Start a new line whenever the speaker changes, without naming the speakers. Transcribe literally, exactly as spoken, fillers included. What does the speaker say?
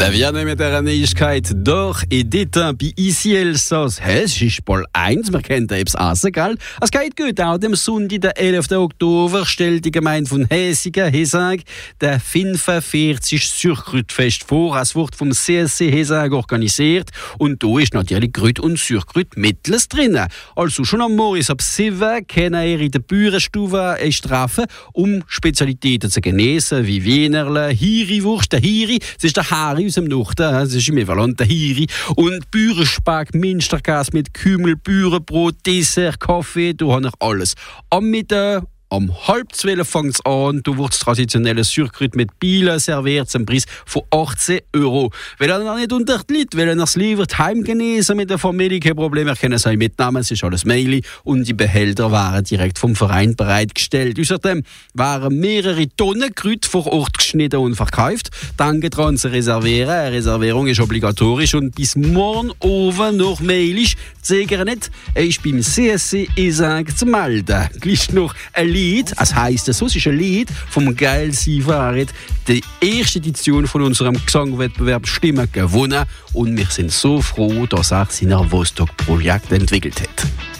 La Vienne mit der Nächtigkeit doch et d'état bi ici Elsass. Es ist Pol eins, wir kennen da etwas essen, gell? Es geht gut, auch dem Sonntag, der elften Oktober, stellt die Gemeinde von Hesigen, Hesag, der fünfundvierzigste Surkrütfest vor. Es wird vom C S C Hesag organisiert und da ist natürlich Grüt und Surkrüt mittels drinnen. Also schon am Morgen ab sieben können ihr in der Bürenstube treffen, um Spezialitäten zu genießen, wie Wienerle, Hiri-Wurst, der Hiri, das ist der Hari aus dem Norden, das ist im Evalant der Hiri, und Bürenspeck, Minsterkäse mit Kümmel, Bürenbrot, Dessert, Kaffee, da haben wir alles. Am Mittag um halb zwölf fängt es an, du wirst traditionelles Surkrüt mit Bielen serviert zum Preis von achtzehn Euro. Wenn ihr noch nicht unter die Leute, wenn ihr es lieber heim genießen mit der Familie, kein Problem, ihr könnt es euch mitnehmen, es ist alles Maili und die Behälter waren direkt vom Verein bereitgestellt. Außerdem waren mehrere Tonnen Krüt vor Ort geschnitten und verkauft. Danke dran zu reservieren. Eine Reservierung ist obligatorisch und bis morgen oben noch mailisch. Zeigere nicht, er ist beim C S C Hesag zu melden. Gleich noch ein Lied, es heisst, das ist ein Lied vom Geil Sivaret, die erste Edition von unserem Gesangwettbewerb Stimmen gewonnen und wir sind so froh, dass er sein Vostok-Projekt entwickelt hat.